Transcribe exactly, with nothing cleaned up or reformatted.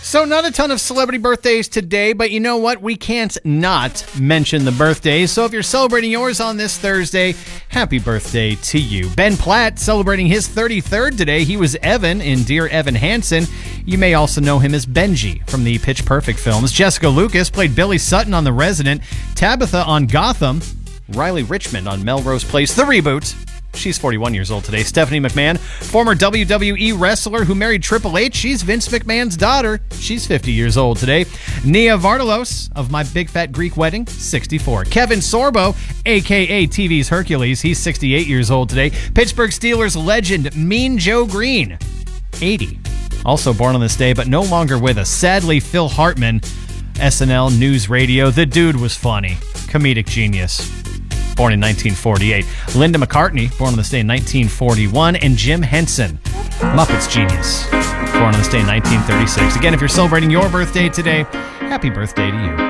So not a ton of celebrity birthdays today, but you know what? We can't not mention the birthdays. So if you're celebrating yours on this Thursday, happy birthday to you. Ben Platt celebrating his thirty-third today. He was Evan in Dear Evan Hansen. You may also know him as Benji from the Pitch Perfect films. Jessica Lucas played Billy Sutton on The Resident. Tabitha on Gotham. Riley Richmond on Melrose Place, the reboot. She's forty-one years old today. Stephanie McMahon, former W W E wrestler who married Triple H. She's Vince McMahon's daughter. She's fifty years old today. Nia Vardalos of My Big Fat Greek Wedding, sixty-four. Kevin Sorbo, a k a. T V's Hercules. He's sixty-eight years old today. Pittsburgh Steelers legend Mean Joe Green, eighty. Also born on this day, but no longer with us. Sadly, Phil Hartman, S N L News Radio. The dude was funny. Comedic genius. Born in nineteen forty-eight. Linda McCartney, born on this day in nineteen forty-one. And Jim Henson, Muppets genius, born on this day in nineteen thirty-six. Again, if you're celebrating your birthday today, happy birthday to you.